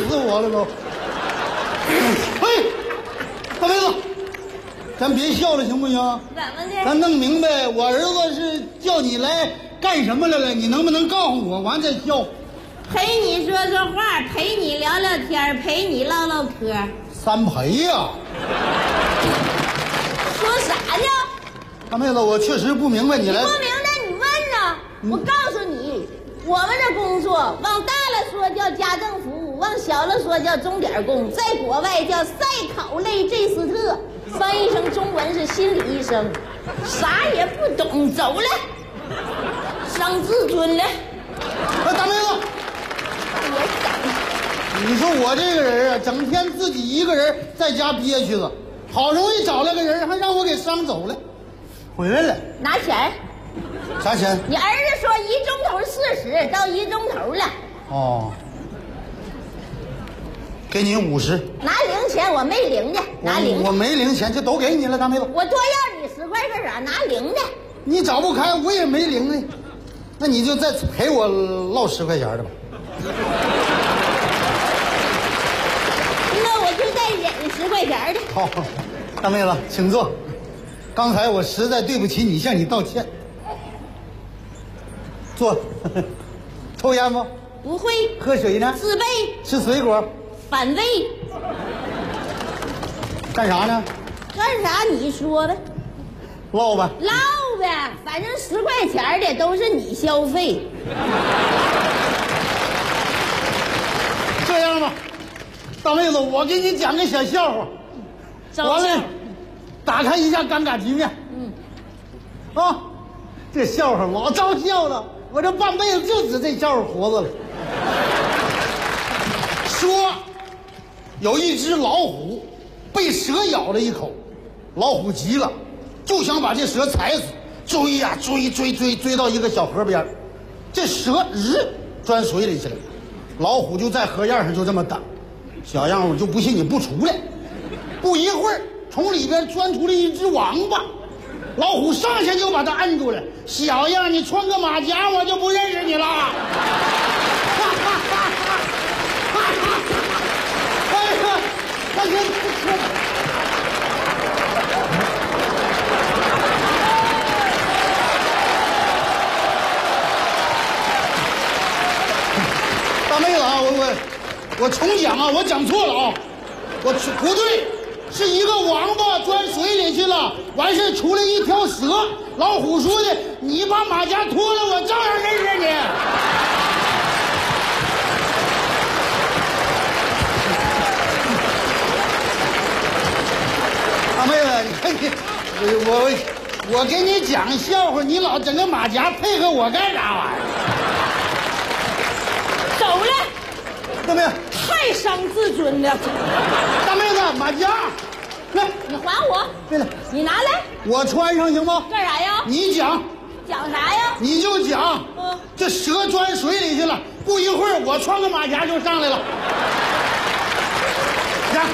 死我了都。嘿，大妹子，咱别笑了行不行？ 怎么的？ 咱弄明白，我儿子是叫你来干什么来了？你能不能告诉我？完再笑。 陪你说说话，陪你聊聊天，陪你唠唠嗑。 三陪呀！ 说啥呢？ 大妹子，我确实不明白你来。 不明白你问呢？我告诉你，我们这工作往大了说叫家政服务，往小了说叫钟点工，在国外叫赛考类这斯特，翻译成中文是心理医生。啥也不懂，走了，伤自尊了。 大妹子，你说我这个人啊，整天自己一个人在家憋屈着，好容易找了个人，还让我给伤走了。回来了， 拿钱。 啥钱？ 你儿子说1钟头40，到1钟头了。 哦，给你50。 拿零钱，我没零的，拿零的。 我没零钱，就都给你了，大妹子。 我多要你10块干啥？拿零的。 你找不开，我也没零呢。那你就再赔我落10块钱的吧。 那我就再忍10块钱的。 好，大妹子，请坐。刚才我实在对不起你，向你道歉。坐。抽烟吗？ 不会。 喝水呢？ 自备。 吃水果？ 反胃。 干啥呢？ 干啥你说呗。 唠吧。 唠呗，反正10块钱的都是你消费。 这样吧，大妹子，我给你讲个小笑话。完了，打开一下尴尬局面。啊，这笑话老招笑了，我这半辈子就指这笑话活着了。说，有一只老虎被蛇咬了一口，老虎急了，就想把这蛇踩死，追呀追到一个小河边，这蛇钻水里去了，老虎就在河沿上就这么等，小样我就不信你不出来。不一会儿，从里边钻出了一只王八，老虎上去就把它摁住了。小样，你穿个马甲，我就不认识你了。哎呀，大哥，大妹子啊，我重讲啊，我讲错了啊，我不对。是一个王八钻水里去了，完事出来一条蛇。老虎说的：“你把马甲脱了，我照样认识你。”大妹子，你看你，我给你讲笑话，你老整个马甲配合我干啥玩意儿？ 走了。 大妹子， 太伤自尊了。 大妹子，马甲。来， 你还我。 对了， 你拿来， 我穿上行吗？ 干啥呀？ 你讲。 讲啥呀？ 你就讲。这蛇钻水里去了，不一会儿我穿个马甲就上来了。讲。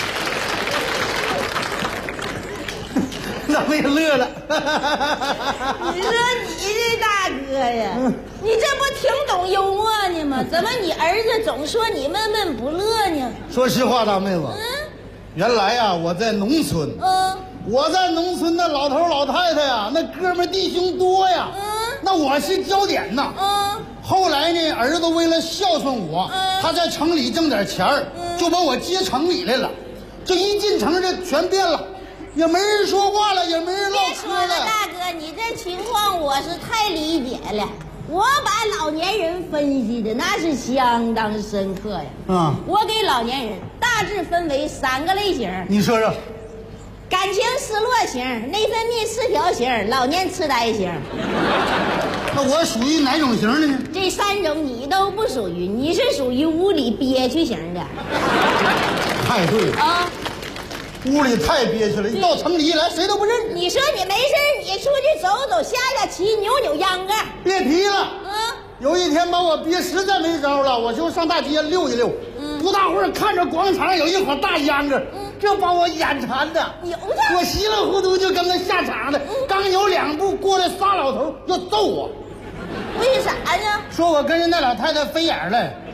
咱们也乐了。 你说你这大哥呀，你这不挺懂幽默呢吗？怎么你儿子总说你闷闷不乐呢？ 说实话，大妹子。原来呀，我在农村。我在农村的老头老太太呀，那哥们弟兄多呀。那我是焦点呐。后来呢，儿子为了孝顺我，他在城里挣点钱就把我接城里来了。这一进城，这全变了，也没人说话了，也没人唠嗑了。 大哥，你这情况我是太理解了。我把老年人分析的那是相当深刻呀。我给老年人大致分为3个类型。 你说说。 感情失落型、内分泌失调型、老年痴呆型。 那我属于哪种型的呢？ 这3种你都不属于，你是属于屋里憋屈型的。 太对了啊！屋里太憋屈了，一到城里一来，谁都不认识。 你说你没事，你出去走走、下下棋、扭扭秧歌。 别提了。有一天把我憋实在没招了，我就上大街溜一溜。不大会儿看着广场有一伙大秧歌，这把我眼馋的，我稀里糊涂就跟他下场了。刚有2步，过来仨老头要揍我。 为啥呢？ 说我跟人那老太太飞眼了。